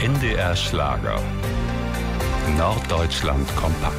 NDR Schlager. Norddeutschland kompakt.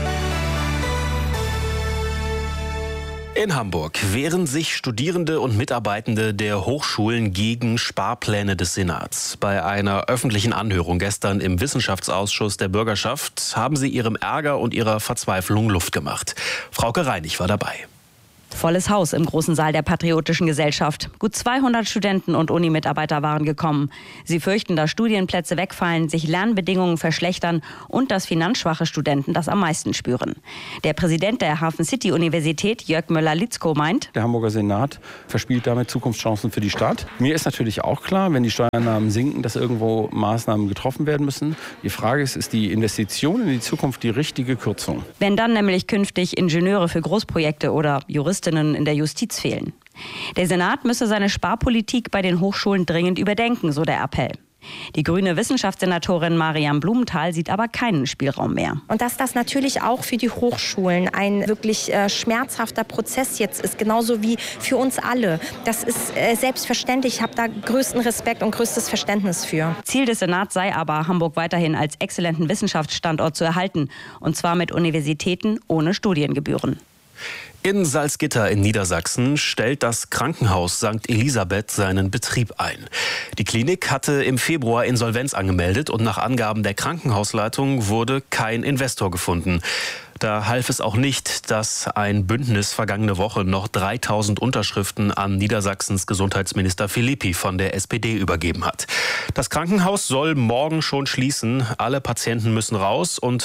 In Hamburg wehren sich Studierende und Mitarbeitende der Hochschulen gegen Sparpläne des Senats. Bei einer öffentlichen Anhörung gestern im Wissenschaftsausschuss der Bürgerschaft haben sie ihrem Ärger und ihrer Verzweiflung Luft gemacht. Frauke Reinig war dabei. Volles Haus im großen Saal der Patriotischen Gesellschaft. Gut 200 Studenten und Unimitarbeiter waren gekommen. Sie fürchten, dass Studienplätze wegfallen, sich Lernbedingungen verschlechtern und dass finanzschwache Studenten das am meisten spüren. Der Präsident der Hafen City Universität, Jörg Müller-Litzko, meint: Der Hamburger Senat verspielt damit Zukunftschancen für die Stadt. Mir ist natürlich auch klar, wenn die Steuereinnahmen sinken, dass irgendwo Maßnahmen getroffen werden müssen. Die Frage ist die Investition in die Zukunft die richtige Kürzung? Wenn dann nämlich künftig Ingenieure für Großprojekte oder Juristinnen in der Justiz fehlen. Der Senat müsse seine Sparpolitik bei den Hochschulen dringend überdenken, so der Appell. Die grüne Wissenschaftssenatorin Mariam Blumenthal sieht aber keinen Spielraum mehr. Und dass das natürlich auch für die Hochschulen ein wirklich schmerzhafter Prozess jetzt ist, genauso wie für uns alle. Das ist selbstverständlich. Ich habe da größten Respekt und größtes Verständnis für. Ziel des Senats sei aber, Hamburg weiterhin als exzellenten Wissenschaftsstandort zu erhalten. Und zwar mit Universitäten ohne Studiengebühren. In Salzgitter in Niedersachsen stellt das Krankenhaus St. Elisabeth seinen Betrieb ein. Die Klinik hatte im Februar Insolvenz angemeldet und nach Angaben der Krankenhausleitung wurde kein Investor gefunden. Da half es auch nicht, dass ein Bündnis vergangene Woche noch 3000 Unterschriften an Niedersachsens Gesundheitsminister Philippi von der SPD übergeben hat. Das Krankenhaus soll morgen schon schließen. Alle Patienten müssen raus und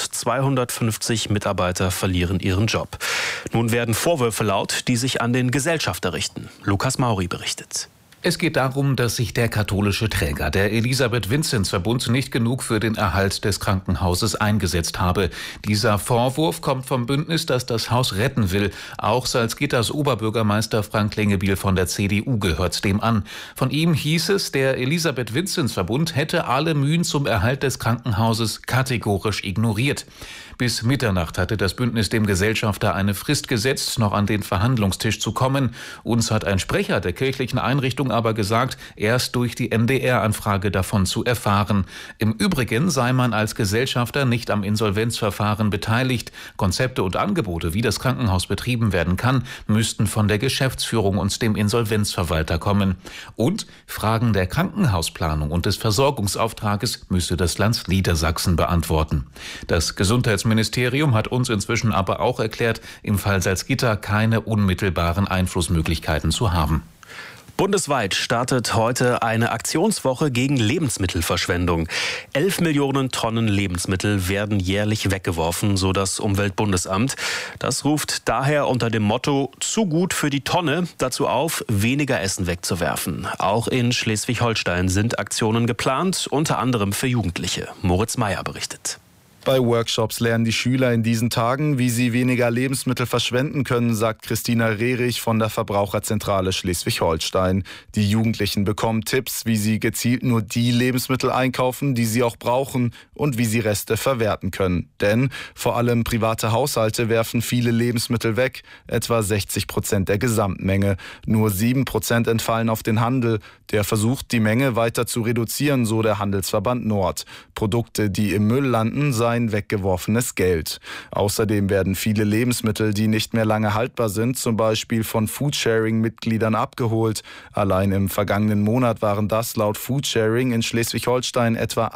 250 Mitarbeiter verlieren ihren Job. Nun werden Vorwürfe laut, die sich an den Gesellschafter richten. Lukas Mauri berichtet. Es geht darum, dass sich der katholische Träger, der Elisabeth-Vinzenz-Verbund, nicht genug für den Erhalt des Krankenhauses eingesetzt habe. Dieser Vorwurf kommt vom Bündnis, das das Haus retten will. Auch Salzgitters Oberbürgermeister Frank Lengebiel von der CDU gehört dem an. Von ihm hieß es, der Elisabeth-Vinzenz-Verbund hätte alle Mühen zum Erhalt des Krankenhauses kategorisch ignoriert. Bis Mitternacht hatte das Bündnis dem Gesellschafter eine Frist gesetzt, noch an den Verhandlungstisch zu kommen. Uns hat ein Sprecher der kirchlichen Einrichtung aber gesagt, erst durch die NDR-Anfrage davon zu erfahren. Im Übrigen sei man als Gesellschafter nicht am Insolvenzverfahren beteiligt. Konzepte und Angebote, wie das Krankenhaus betrieben werden kann, müssten von der Geschäftsführung und dem Insolvenzverwalter kommen. Und Fragen der Krankenhausplanung und des Versorgungsauftrages müsse das Land Niedersachsen beantworten. Das Gesundheitsministerium hat uns inzwischen aber auch erklärt, im Fall Salzgitter keine unmittelbaren Einflussmöglichkeiten zu haben. Bundesweit startet heute eine Aktionswoche gegen Lebensmittelverschwendung. 11 Millionen Tonnen Lebensmittel werden jährlich weggeworfen, so das Umweltbundesamt. Das ruft daher unter dem Motto "Zu gut für die Tonne" dazu auf, weniger Essen wegzuwerfen. Auch in Schleswig-Holstein sind Aktionen geplant, unter anderem für Jugendliche. Moritz Meyer berichtet. Bei Workshops lernen die Schüler in diesen Tagen, wie sie weniger Lebensmittel verschwenden können, sagt Christina Rehrich von der Verbraucherzentrale Schleswig-Holstein. Die Jugendlichen bekommen Tipps, wie sie gezielt nur die Lebensmittel einkaufen, die sie auch brauchen und wie sie Reste verwerten können. Denn vor allem private Haushalte werfen viele Lebensmittel weg, etwa 60% der Gesamtmenge. Nur 7% entfallen auf den Handel. Der versucht, die Menge weiter zu reduzieren, so der Handelsverband Nord. Produkte, die im Müll landen, seien weggeworfenes Geld. Außerdem werden viele Lebensmittel, die nicht mehr lange haltbar sind, zum Beispiel von Foodsharing-Mitgliedern abgeholt. Allein im vergangenen Monat waren das laut Foodsharing in Schleswig-Holstein etwa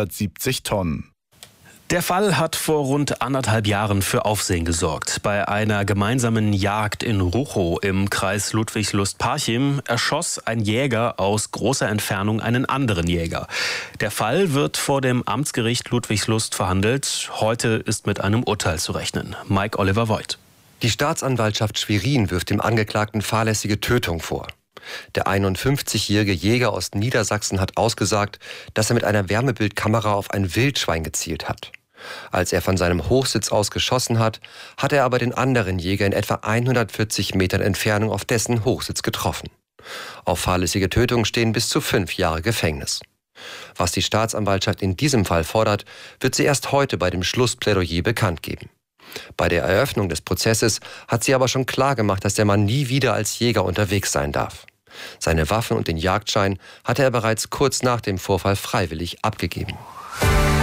170 Tonnen. Der Fall hat vor rund 1,5 Jahren für Aufsehen gesorgt. Bei einer gemeinsamen Jagd in Ruchow im Kreis Ludwigslust-Parchim erschoss ein Jäger aus großer Entfernung einen anderen Jäger. Der Fall wird vor dem Amtsgericht Ludwigslust verhandelt. Heute ist mit einem Urteil zu rechnen. Mike Oliver Voigt. Die Staatsanwaltschaft Schwerin wirft dem Angeklagten fahrlässige Tötung vor. Der 51-jährige Jäger aus Niedersachsen hat ausgesagt, dass er mit einer Wärmebildkamera auf ein Wildschwein gezielt hat. Als er von seinem Hochsitz aus geschossen hat, hat er aber den anderen Jäger in etwa 140 Metern Entfernung auf dessen Hochsitz getroffen. Auf fahrlässige Tötung stehen bis zu 5 Jahre Gefängnis. Was die Staatsanwaltschaft in diesem Fall fordert, wird sie erst heute bei dem Schlussplädoyer bekannt geben. Bei der Eröffnung des Prozesses hat sie aber schon klargemacht, dass der Mann nie wieder als Jäger unterwegs sein darf. Seine Waffen und den Jagdschein hatte er bereits kurz nach dem Vorfall freiwillig abgegeben.